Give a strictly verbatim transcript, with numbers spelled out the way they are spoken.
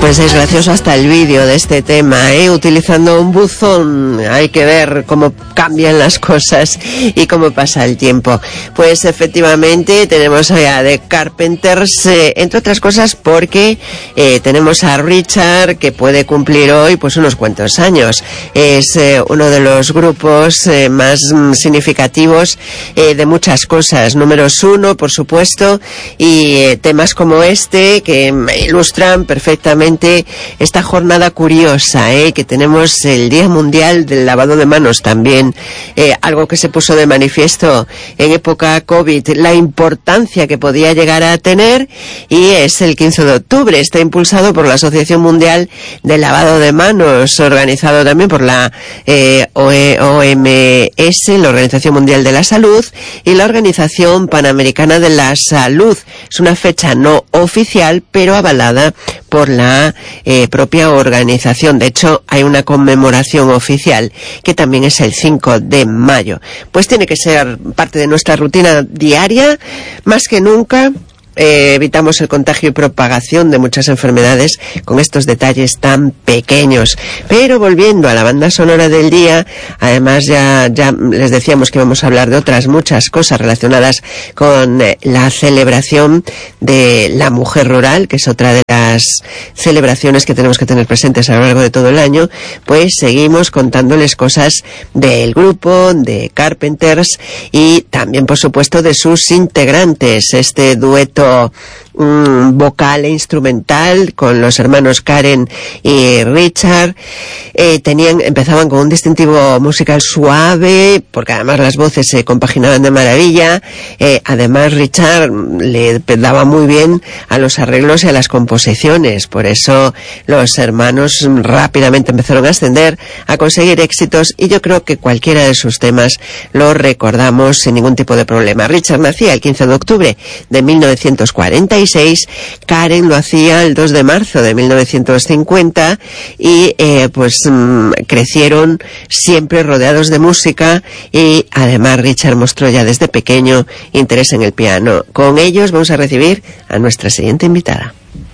Pues es gracioso hasta el vídeo de este tema, ¿eh? Utilizando un buzón. Hay que ver cómo cambian las cosas y cómo pasa el tiempo. Pues efectivamente tenemos a The Carpenters, eh, entre otras cosas porque eh, tenemos a Richard, que puede cumplir hoy pues unos cuantos años. Es eh, uno de los grupos eh, más mm, significativos eh, de muchas cosas. Números uno, por supuesto, y eh, temas como este que ilustran perfectamente esta jornada curiosa, ¿eh? que tenemos el Día Mundial del Lavado de Manos también, eh, algo que se puso de manifiesto en época COVID, la importancia que podía llegar a tener, y es el quince de octubre. Está impulsado por la Asociación Mundial del Lavado de Manos, organizado también por la eh, O M S, la Organización Mundial de la Salud, y la Organización Panamericana de la Salud. Es una fecha no oficial, pero avalada por la eh, propia organización. De hecho, hay una conmemoración oficial que también es el cinco de mayo. Pues tiene que ser parte de nuestra rutina diaria, más que nunca. Eh, evitamos el contagio y propagación de muchas enfermedades con estos detalles tan pequeños. Pero volviendo a la banda sonora del día, además ya, ya les decíamos que vamos a hablar de otras muchas cosas relacionadas con eh, la celebración de la mujer rural, que es otra de las celebraciones que tenemos que tener presentes a lo largo de todo el año. Pues seguimos contándoles cosas del grupo, de Carpenters, y también, por supuesto, de sus integrantes. Este dueto Um, vocal e instrumental con los hermanos Karen y Richard, eh, tenían, empezaban con un distintivo musical suave, porque además las voces se compaginaban de maravilla. Eh, además Richard le daba muy bien a los arreglos y a las composiciones, por eso los hermanos rápidamente empezaron a ascender, a conseguir éxitos, y yo creo que cualquiera de sus temas lo recordamos sin ningún tipo de problema. Richard nacía el quince de octubre de mil novecientos cuarenta y seis, Karen lo hacía el dos de marzo de mil novecientos cincuenta, y eh, pues mmm, crecieron siempre rodeados de música, y además Richard mostró ya desde pequeño interés en el piano. Con ellos vamos a recibir a nuestra siguiente invitada.